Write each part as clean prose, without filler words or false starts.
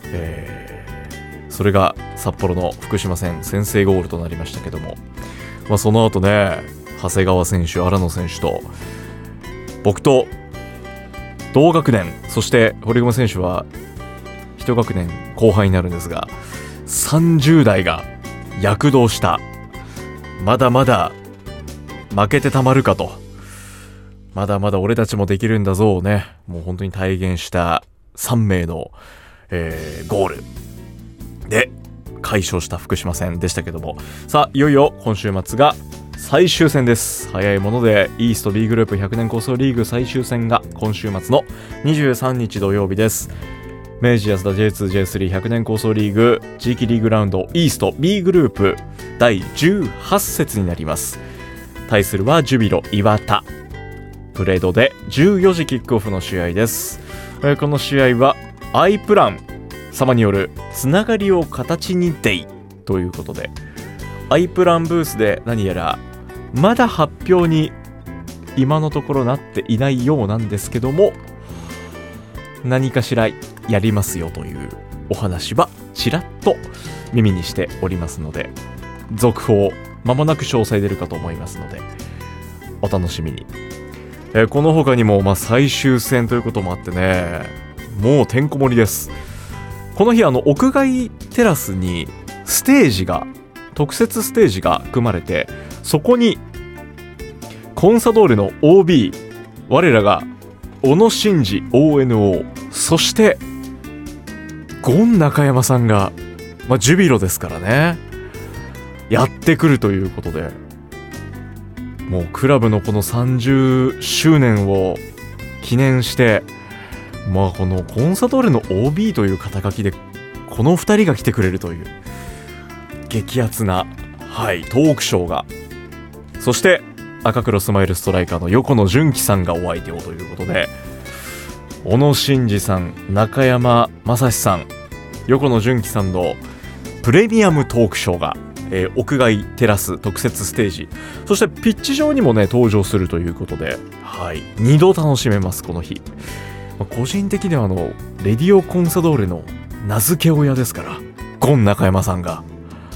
それが札幌の福島戦先制ゴールとなりましたけども、その後ね、長谷川選手、荒野選手と僕と同学年、そして堀米選手は一学年後輩になるんですが、30代が躍動した、まだまだ負けてたまるかと、まだまだ俺たちもできるんだぞをね、もう本当に体現した3名の、ゴールで快勝した福島戦でしたけども、さあいよいよ今週末が最終戦です。早いものでイースト B グループ100年構想リーグ最終戦が今週末の23日土曜日です。明治安田 J2J3100 年構想リーグ地域リーグラウンドイースト B グループ第18節になります。対するはジュビロ磐田、プレードで14時キックオフの試合です。この試合はアイプラン様によるつながりを形にデイということで、アイプランブースで何やらまだ発表に今のところなっていないようなんですけども、何かしらやりますよというお話はちらっと耳にしておりますので、続報間もなく詳細出るかと思いますのでお楽しみに。この他にも最終戦ということもあってね、もうてんこ盛りです。この日屋外テラスにステージが、特設ステージが組まれて、そこにコンサドーレの OB 我らが小野伸二 ONO、 そしてゴン中山さんが、ジュビロですからね、やってくるということで、もうクラブのこの30周年を記念して、このコンサドーレの OB という肩書きでこの2人が来てくれるという激アツな、トークショーが、そして赤黒スマイルストライカーの横野純喜さんがお相手をということで、小野伸二さん、中山雅史さん、横野純喜さんのプレミアムトークショーが、屋外テラス特設ステージ、そしてピッチ上にもね登場するということで、2度楽しめますこの日。個人的にはレディオコンサドーレの名付け親ですから、ゴン中山さんが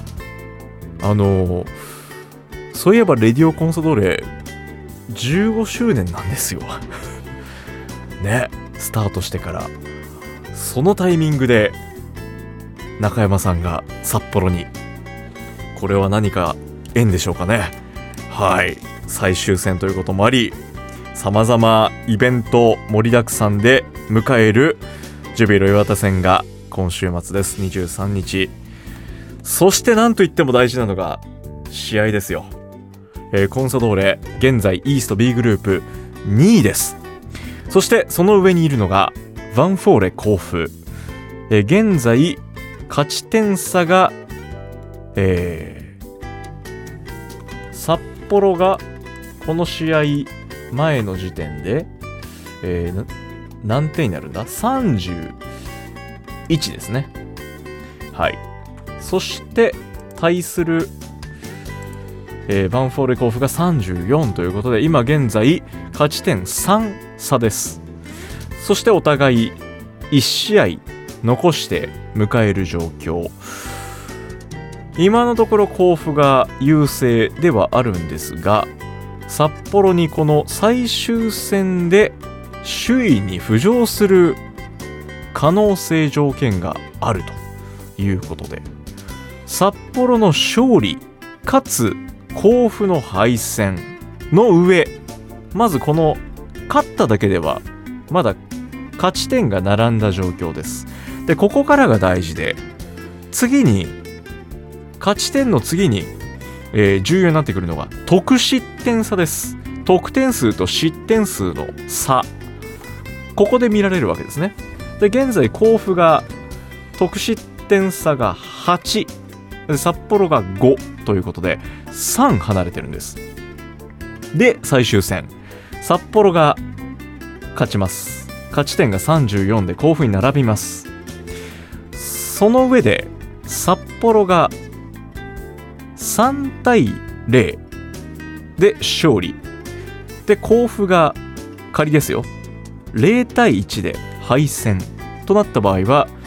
そういえばレディオコンサドーレ15周年なんですよね、スタートしてから。そのタイミングで中山さんが札幌に、これは何か縁でしょうかね。最終戦ということもあり、様々イベント盛りだくさんで迎えるジュビロ磐田戦が今週末です。23日。そしてなんといっても大事なのが試合ですよ。コンサドーレ現在イースト B グループ2位です。そしてその上にいるのがヴァンフォーレ甲府。現在勝ち点差が、札幌がこの試合前の時点で、何点になるんだ ?31 ですね。そして対する、ヴァンフォーレ甲府が34ということで、今現在勝ち点3差です。そしてお互い1試合残して迎える状況。今のところ甲府が優勢ではあるんですが、札幌にこの最終戦で首位に浮上する可能性条件があるということで、札幌の勝利かつ甲府の敗戦の上、まずこの勝っただけではまだ勝ち点が並んだ状況です。でここからが大事で、次に勝ち点の次に、重要になってくるのが得失点差です。得点数と失点数の差、ここで見られるわけですね。で現在甲府が得失点差が8で札幌が5ということで3離れてるんです。で最終戦札幌が勝ちます。勝ち点が34で甲府に並びます。その上で札幌が3対0で勝利で、甲府が仮ですよ0対1で敗戦となった場合は